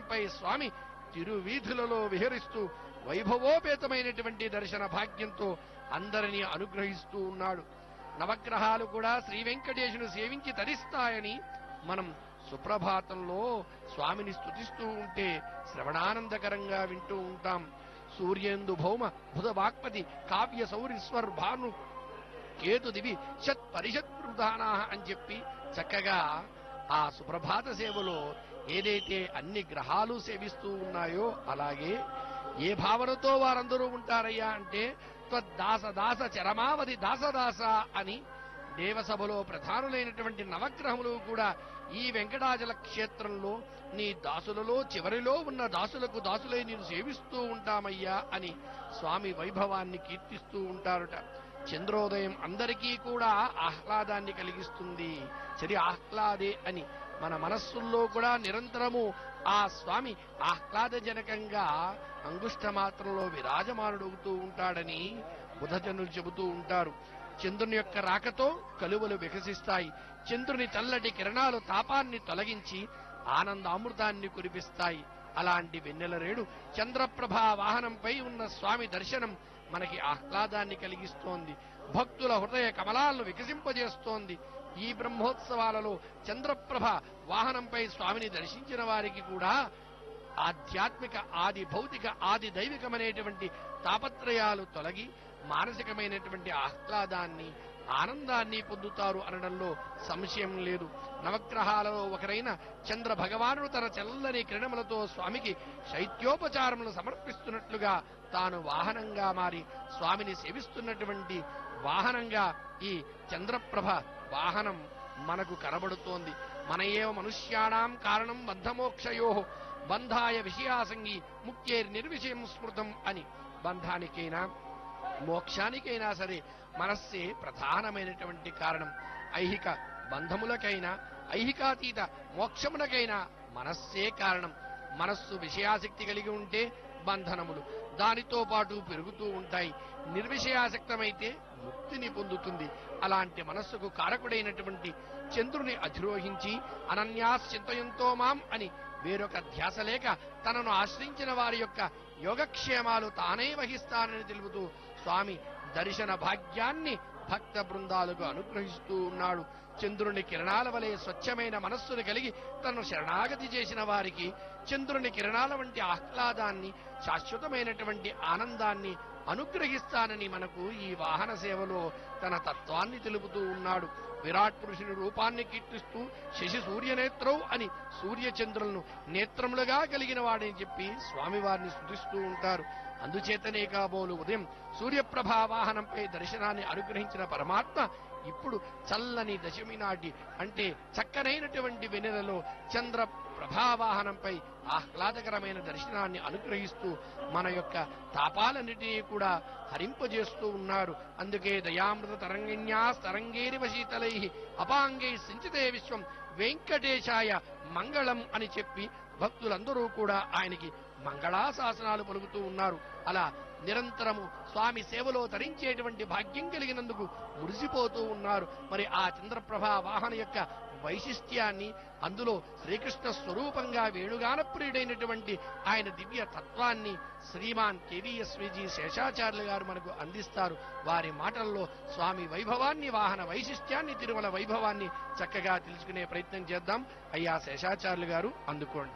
వాహనంపై స్వామి తిరువీధులలో విహరిస్తూ వైభవోపేతమైనటువంటి దర్శన భాగ్యంతో అందరినీ అనుగ్రహిస్తూ ఉన్నాడు. నవగ్రహాలు కూడా శ్రీ వెంకటేశుని సేవించి తరిస్తాయని మనం సుప్రభాతంలో స్వామిని స్తుతిస్తూ ఉంటే శ్రవణానందకరంగా వింటూ ఉంటాం. సూర్యేందు భౌమ బుధ వాక్పతి కావ్య సౌరీశ్వర్ భాను కేతు దివి షత్ పరిషత్ ప్రధానా అని చెప్పి చక్కగా ఆ సుప్రభాత సేవలో ఏదైతే అన్ని గ్రహాలు సేవిస్తూ ఉన్నాయో అలాగే ఏ భావనతో వారందరూ ఉంటారయ్యా అంటే త్వద్దాస దాస చరమావధి దాసదాస అని దేవసభలో ప్రధానులైనటువంటి నవగ్రహములు కూడా ఈ వెంకటాచల క్షేత్రంలో నీ దాసులలో చివరిలో ఉన్న దాసులకు దాసులై నేను సేవిస్తూ ఉంటామయ్యా అని స్వామి వైభవాన్ని కీర్తిస్తూ ఉంటారుట. చంద్రోదయం అందరికీ కూడా ఆహ్లాదాన్ని కలిగిస్తుంది. సరి ఆహ్లాదే అని మన మనస్సుల్లో కూడా నిరంతరము ఆ స్వామి ఆహ్లాదజనకంగా అంగుష్ట మాత్రంలో విరాజమానుడవుతూ ఉంటాడని బుధజనులు చెబుతూ ఉంటారు. చంద్రుని యొక్క రాకతో కలువలు వికసిస్తాయి. చంద్రుని చల్లటి కిరణాలు తాపాన్ని తొలగించి ఆనందామృతాన్ని కురిపిస్తాయి. అలాంటి వెన్నెలరేడు చంద్రప్రభా వాహనంపై ఉన్న స్వామి దర్శనం మనకి ఆహ్లాదాన్ని కలిగిస్తోంది. భక్తుల హృదయ కమలాలను వికసింపజేస్తోంది. ఈ బ్రహ్మోత్సవాలలో చంద్రప్రభ వాహనంపై స్వామిని దర్శించిన వారికి కూడా ఆధ్యాత్మిక ఆది భౌతిక ఆది దైవికమనేటువంటి తాపత్రయాలు తొలగి మానసికమైనటువంటి ఆహ్లాదాన్ని ఆనందాన్ని పొందుతారు అనడంలో సంశయం లేదు. నవగ్రహాలలో ఒకరైన చంద్ర భగవానుడు తన చల్లని కిరణములతో స్వామికి శైత్యోపచారములు సమర్పిస్తున్నట్లుగా తాను వాహనంగా మారి స్వామిని సేవిస్తున్నటువంటి వాహనంగా ఈ చంద్రప్రభ వాహనం మనకు కనబడుతోంది. మన ఏవ మనుష్యాణం కారణం బంధమోక్షయో బంధాయ విషయాసంగి ముక్తేర్నిర్విషయం స్మృతం అని బంధానికైనా మోక్షానికైనా సరే మనస్సే ప్రధానమైనటువంటి కారణం. ఐహిక బంధములకైనా ఐహికాతీత మోక్షములకైనా మనస్సే కారణం. మనస్సు విషయాసక్తి కలిగి ఉంటే బంధనములు దానితో పాటు పెరుగుతూ ఉంటాయి. నిర్విషయాసక్తమైతే ముక్తిని పొందుతుంది. అలాంటి మనస్సుకు కారకుడైనటువంటి చంద్రుని అధిరోహించి అనన్యాస్ చింతయంతో మాం అని వేరొక ధ్యాస లేక తనను ఆశ్రయించిన వారి యొక్క యోగక్షేమాలు తానే వహిస్తానని తెలుపుతూ స్వామి దర్శన భాగ్యాన్ని భక్త బృందాలకు అనుగ్రహిస్తూ ఉన్నాడు. చంద్రుని కిరణాల వలె స్వచ్ఛమైన మనస్సును కలిగి తను శరణాగతి చేసిన వారికి చంద్రుని కిరణాల వంటి ఆహ్లాదాన్ని శాశ్వతమైనటువంటి ఆనందాన్ని అనుగ్రహిస్తానని మనకు ఈ వాహన సేవలో తన తత్వాన్ని తెలుపుతూ ఉన్నాడు. విరాట్ పురుషుని రూపాన్ని కీర్తిస్తూ శశి సూర్యనేత్రౌ అని సూర్యచంద్రులను నేత్రములుగా కలిగిన వాడని చెప్పి స్వామివారిని స్తుతిస్తూ ఉంటారు. అందుచేతనే కాబోలు ఉదయం సూర్యప్రభా వాహనంపై దర్శనాన్ని అనుగ్రహించిన పరమాత్మ ఇప్పుడు చల్లని దశమి నాటి అంటే చక్కనైనటువంటి వెన్నెలలో చంద్ర ప్రభావాహనంపై ఆహ్లాదకరమైన దర్శనాన్ని అనుగ్రహిస్తూ మన యొక్క తాపాలన్నిటినీ కూడా హరింపజేస్తూ ఉన్నారు. అందుకే దయామృత తరంగిణ్యా తరంగేరివ శీతలై అపాంగై సించితే విశ్వం వెంకటేశాయ మంగళం అని చెప్పి భక్తులందరూ కూడా ఆయనకి మంగళాశాసనాలు పలుకుతూ ఉన్నారు. అలా నిరంతరము స్వామి సేవలో తరించేటువంటి భాగ్యం కలిగినందుకు మురిసిపోతూ ఉన్నారు. మరి ఆ చంద్రప్రభా వాహన యొక్క వైశిష్ట్యాన్ని అందులో శ్రీకృష్ణ స్వరూపంగా వేణుగాన ప్రియుడైనటువంటి ఆయన దివ్య తత్వాన్ని శ్రీమాన్ కేవీఎస్విజీ శేషాచార్యులు గారు మనకు అందిస్తారు. వారి మాటల్లో స్వామి వైభవాన్ని వాహన వైశిష్ట్యాన్ని తిరుమల వైభవాన్ని చక్కగా తెలుసుకునే ప్రయత్నం చేద్దాం. అయ్యా శేషాచార్యులు గారు అందుకోండి.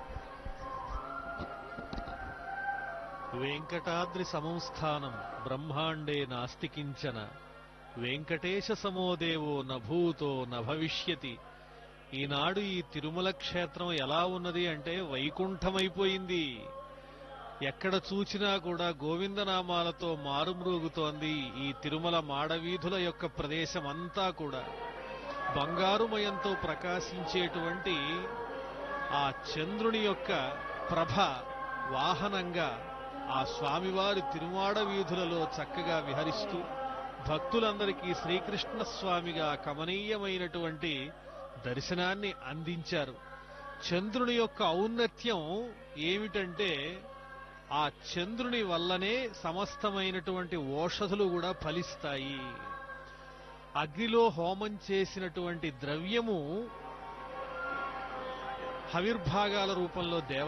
వెంకటాద్రి సమంస్థానం బ్రహ్మాండే నాస్తి కించన వెంకటేశ సమోదేవో నభూతో నభవిష్యతి. ఈనాడు ఈ తిరుమల క్షేత్రం ఎలా ఉన్నది అంటే వైకుంఠమైపోయింది. ఎక్కడ చూచినా కూడా గోవిందనామాలతో మారుమ్రోగుతోంది. ఈ తిరుమల మాడవీధుల యొక్క ప్రదేశం అంతా కూడా బంగారుమయంతో ప్రకాశించేటువంటి ఆ చంద్రుని యొక్క ప్రభ వాహనంగా ఆ స్వామివారి తిరుమాడ వీధులలో చక్కగా విహరిస్తూ భక్తులందరికీ శ్రీకృష్ణ స్వామిగా కమనీయమైనటువంటి దర్శనాన్ని అందించారు. చంద్రుని యొక్క ఔన్నత్యం ఏమిటంటే ఆ చంద్రుని వల్లనే సమస్తమైనటువంటి ఓషధులు కూడా ఫలిస్తాయి. అగ్నిలో హోమం చేసినటువంటి ద్రవ్యము హవిర్భాగాల రూపంలో